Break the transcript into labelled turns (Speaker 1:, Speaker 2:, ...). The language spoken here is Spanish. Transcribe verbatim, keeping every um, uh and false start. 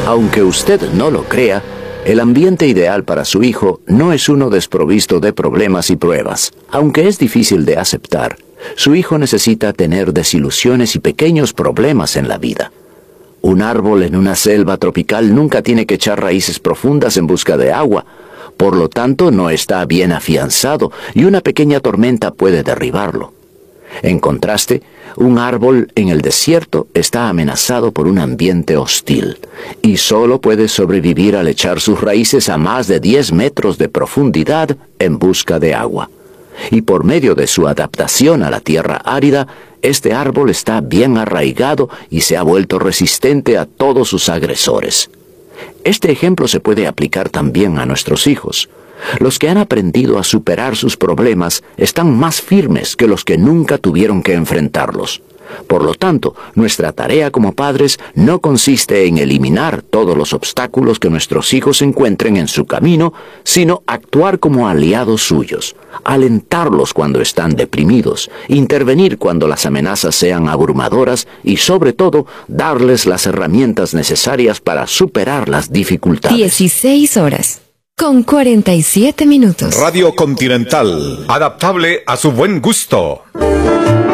Speaker 1: Aunque usted no lo crea, el ambiente ideal para su hijo no es uno desprovisto de problemas y pruebas. Aunque es difícil de aceptar, su hijo necesita tener desilusiones y pequeños problemas en la vida. Un árbol en una selva tropical nunca tiene que echar raíces profundas en busca de agua. Por lo tanto, no está bien afianzado y una pequeña tormenta puede derribarlo. En contraste, un árbol en el desierto está amenazado por un ambiente hostil y solo puede sobrevivir al echar sus raíces a más de diez metros de profundidad en busca de agua. Y por medio de su adaptación a la tierra árida, este árbol está bien arraigado y se ha vuelto resistente a todos sus agresores. Este ejemplo se puede aplicar también a nuestros hijos. Los que han aprendido a superar sus problemas están más firmes que los que nunca tuvieron que enfrentarlos. Por lo tanto, nuestra tarea como padres no consiste en eliminar todos los obstáculos que nuestros hijos encuentren en su camino, sino actuar como aliados suyos, alentarlos cuando están deprimidos, intervenir cuando las amenazas sean abrumadoras y, sobre todo, darles las herramientas necesarias para superar las dificultades.
Speaker 2: dieciséis horas, con cuarenta y siete minutos.
Speaker 3: Radio Continental, adaptable a su buen gusto.